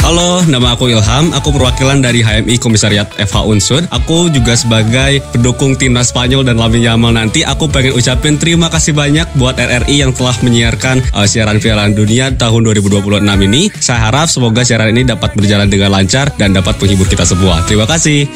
Halo, nama aku Ilham. Aku perwakilan dari HMI Komisariat FH Unsur. Aku juga sebagai pendukung timnas Spanyol dan Lamine Yamal nanti. Aku pengen ucapin terima kasih banyak buat RRI yang telah menyiarkan siaran Piala Dunia tahun 2026 ini. Saya harap semoga siaran ini dapat berjalan dengan lancar dan dapat menghibur kita semua. Terima kasih.